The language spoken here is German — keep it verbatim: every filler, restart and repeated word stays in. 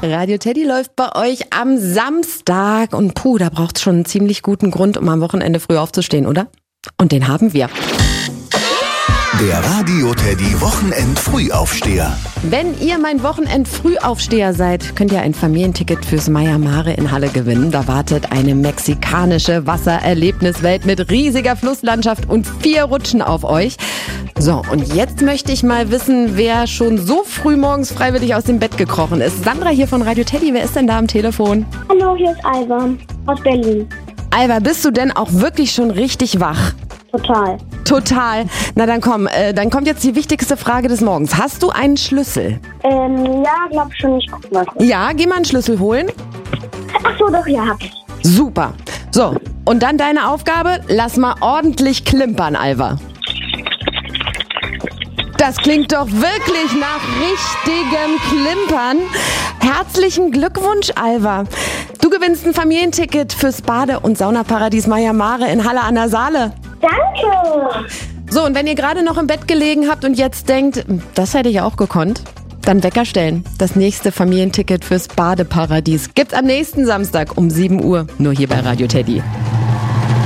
Radio Teddy läuft bei euch am Samstag und puh, da braucht es schon einen ziemlich guten Grund, um am Wochenende früh aufzustehen, oder? Und den haben wir. Der Radio Teddy Wochenend Frühaufsteher. Wenn ihr mein Wochenend Frühaufsteher seid, könnt ihr ein Familienticket fürs Maya Mare in Halle gewinnen. Da wartet eine mexikanische Wassererlebniswelt mit riesiger Flusslandschaft und vier Rutschen auf euch. So, und jetzt möchte ich mal wissen, wer schon so früh morgens freiwillig aus dem Bett gekrochen ist. Sandra hier von Radio Teddy, wer ist denn da am Telefon? Hallo, hier ist Alva aus Berlin. Alva, bist du denn auch wirklich schon richtig wach? Total. Total. Na dann komm, äh, dann kommt jetzt die wichtigste Frage des Morgens. Hast du einen Schlüssel? Ähm, ja, glaub schon, ich guck mal. Ja, geh mal einen Schlüssel holen. Ach so, doch, ja, hab ich. Super. So, und dann deine Aufgabe, lass mal ordentlich klimpern, Alva. Das klingt doch wirklich nach richtigem Klimpern. Herzlichen Glückwunsch, Alva. Du gewinnst ein Familienticket fürs Bade- und Saunaparadies Maya Mare in Halle an der Saale. Danke. So, und wenn ihr gerade noch im Bett gelegen habt und jetzt denkt, das hätte ich auch gekonnt, dann Wecker stellen. Das nächste Familienticket fürs Badeparadies gibt's am nächsten Samstag um sieben Uhr, nur hier bei Radio Teddy.